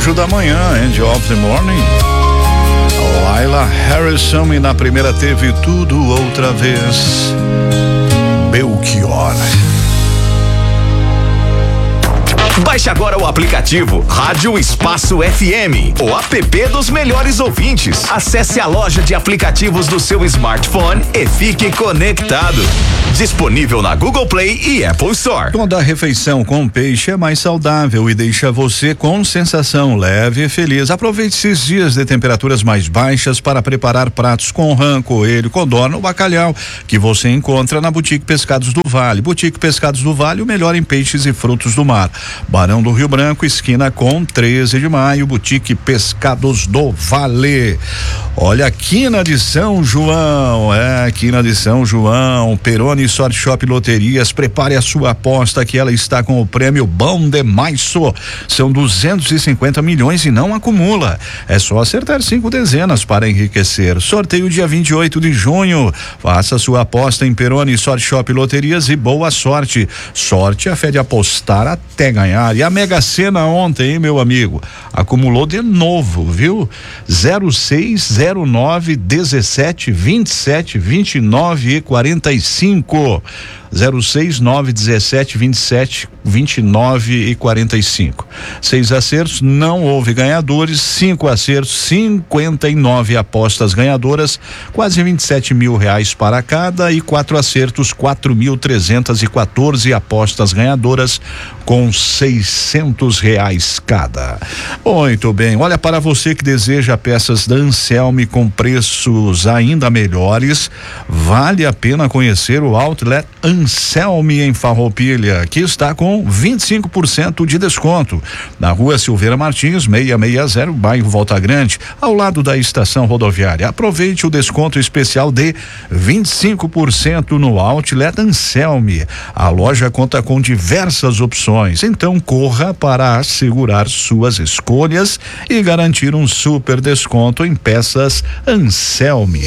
Anjo da Manhã, Angel of the Morning. Laila Harrison, e na primeira teve Tudo Outra Vez, Belchior. Baixe agora o aplicativo Rádio Espaço FM, o app dos melhores ouvintes. Acesse a loja de aplicativos do seu smartphone e fique conectado. Disponível na Google Play e Apple Store. Toda refeição com peixe é mais saudável e deixa você com sensação leve e feliz. Aproveite esses dias de temperaturas mais baixas para preparar pratos com rã, coelho, codorna ou bacalhau, que você encontra na Boutique Pescados do Vale. Boutique Pescados do Vale, o melhor em peixes e frutos do mar. Barão do Rio Branco, esquina com 13 de maio, Boutique Pescados do Vale. Olha, quina de São João, quina de São João, Peroni Sorte Shop Loterias, prepare a sua aposta que ela está com o prêmio bom demais. São 250 milhões e não acumula. É só acertar 5 dezenas para enriquecer. Sorteio dia 28 de junho. Faça sua aposta em Peroni Sorte Shop Loterias e boa sorte. Sorte é a fé de apostar até ganhar. E a Mega Sena ontem, hein, meu amigo? Acumulou de novo, viu? 06, 09, 17, 27, 29 e 45. 06, 9, 17, 27, 29 e 45. 6 acertos, não houve ganhadores. 5 acertos, 59 apostas ganhadoras, quase 27 mil reais para cada, e 4 acertos, 4.314 apostas ganhadoras com 600 reais cada. Muito bem, olha, para você que deseja peças da Anselme com preços ainda melhores, vale a pena conhecer o Outlet Anselme em Farroupilha, que está com 25% de desconto na Rua Silveira Martins, 660, bairro Volta Grande, ao lado da estação rodoviária. Aproveite o desconto especial de 25% no Outlet Anselme. A loja conta com diversas opções, então corra para assegurar suas escolhas e garantir um super desconto em peças Anselme.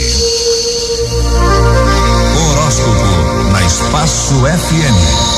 Horóscopo na Espaço FM.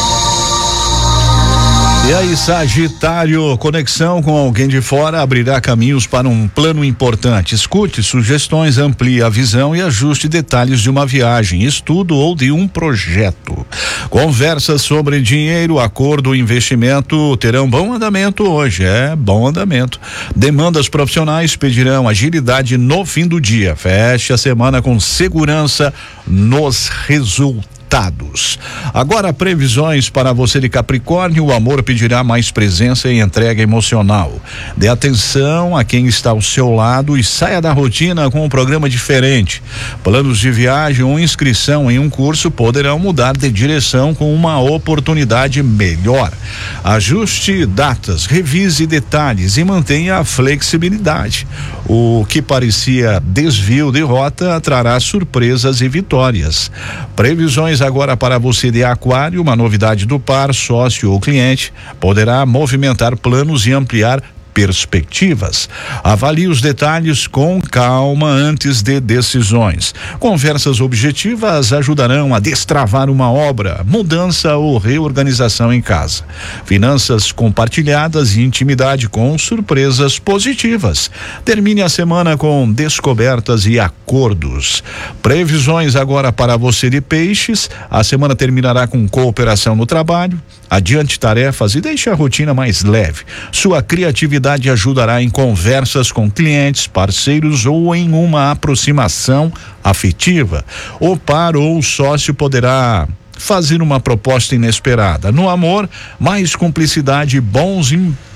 E aí, Sagitário, conexão com alguém de fora abrirá caminhos para um plano importante. Escute sugestões, amplie a visão e ajuste detalhes de uma viagem, estudo ou de um projeto. Conversas sobre dinheiro, acordo, investimento terão bom andamento hoje, bom andamento. Demandas profissionais pedirão agilidade no fim do dia. Feche a semana com segurança nos resultados. Agora, previsões para você de Capricórnio: o amor pedirá mais presença e entrega emocional. Dê atenção a quem está ao seu lado e saia da rotina com um programa diferente. Planos de viagem ou inscrição em um curso poderão mudar de direção com uma oportunidade melhor. Ajuste datas, revise detalhes e mantenha a flexibilidade. O que parecia desvio de rota trará surpresas e vitórias. Previsões agora para você de Aquário: uma novidade do par, sócio ou cliente poderá movimentar planos e ampliar perspectivas. Avalie os detalhes com calma antes de decisões. Conversas objetivas ajudarão a destravar uma obra, mudança ou reorganização em casa. Finanças compartilhadas e intimidade com surpresas positivas. Termine a semana com descobertas e acordos. Previsões agora para você de Peixes: a semana terminará com cooperação no trabalho. Adiante tarefas e deixe a rotina mais leve. Sua criatividade ajudará em conversas com clientes, parceiros ou em uma aproximação afetiva. O par ou o sócio poderá fazer uma proposta inesperada. No amor, mais cumplicidade e bons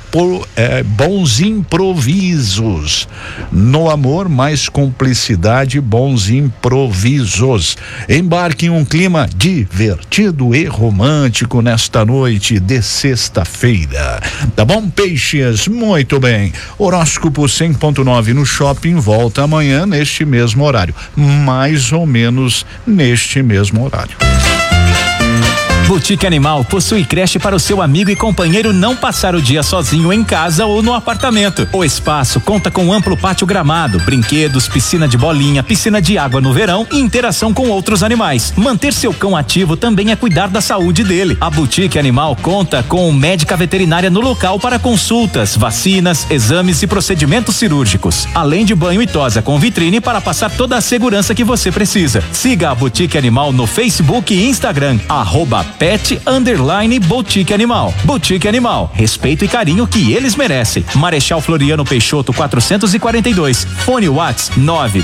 improvisos. No amor, mais cumplicidade, bons improvisos. Embarque em um clima divertido e romântico nesta noite de sexta-feira. Tá bom, Peixes? Muito bem. Horóscopo 100.9 no Shopping volta amanhã neste mesmo horário. Mais ou menos neste mesmo horário. Boutique Animal possui creche para o seu amigo e companheiro não passar o dia sozinho em casa ou no apartamento. O espaço conta com amplo pátio gramado, brinquedos, piscina de bolinha, piscina de água no verão e interação com outros animais. Manter seu cão ativo também é cuidar da saúde dele. A Boutique Animal conta com médica veterinária no local para consultas, vacinas, exames e procedimentos cirúrgicos, além de banho e tosa com vitrine para passar toda a segurança que você precisa. Siga a Boutique Animal no Facebook e Instagram, @pet_boutique animal. Boutique Animal, respeito e carinho que eles merecem. Marechal Floriano Peixoto 442, fone WhatsApp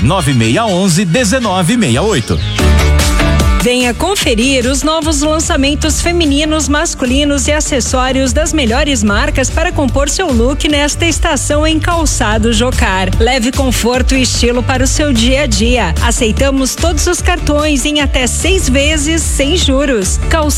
99611-1968. Venha conferir os novos lançamentos femininos, masculinos e acessórios das melhores marcas para compor seu look nesta estação em Calçado Jocar. Leve conforto e estilo para o seu dia a dia. Aceitamos todos os cartões em até 6 vezes sem juros.